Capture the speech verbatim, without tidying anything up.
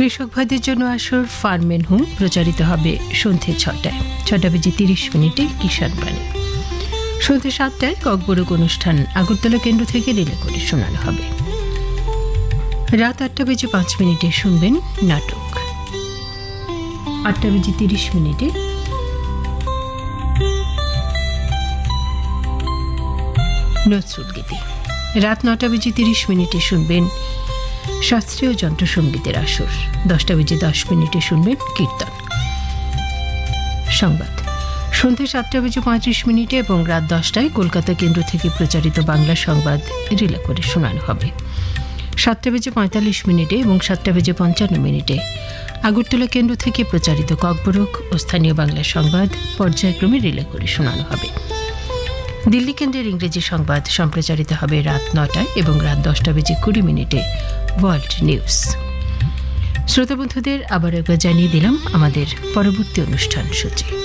কৃষক ভাইদের জন্য আসর ফার্ম এন্ড হোম প্রচারিত হবে সন্ধ্যে ছটায় ছটা বেজে তিরিশ মিনিটে কিষাণ বাণী। সন্ধ্যে সাতটায় ককবরক অনুষ্ঠান আগরতলা কেন্দ্র থেকে রিলে করে শোনানো হবে। রাত আটটা বেজে পাঁচ মিনিটে শুনবেন নাটক। আটটা বেজে তিরিশ মিনিটে নজরুল গীতি। রাত নটা বেজে তিরিশ মিনিটে শুনবেন শাস্ত্রীয় যন্ত্রসঙ্গীতের আসর। দশটা বেজে দশ মিনিটে শুনবেন কীর্তন। সংবাদ সন্ধ্যে সাতটা বেজে পঁয়ত্রিশ মিনিটে এবং রাত দশটায় কলকাতা কেন্দ্র থেকে প্রচারিত বাংলা সংবাদ রিলে করে শোনানো হবে। সাতটা বেজে পঁয়তাল্লিশ মিনিটে এবং সাতটা বেজে পঞ্চান্ন মিনিটে আগরতলা কেন্দ্র থেকে প্রচারিত ককবরক ও স্থানীয় বাংলা সংবাদ পর্যায়ক্রমে রিলে করে শোনানো হবে। দিল্লি কেন্দ্রের ইংরেজি সংবাদ সম্প্রচারিত হবে রাত নটায় এবং রাত দশটা বেজে কুড়ি মিনিটে ওয়ার্ল্ড নিউজ। শ্রোতা বন্ধুদের আবার একবার জানিয়ে দিলাম আমাদের পরবর্তী অনুষ্ঠান সূচি।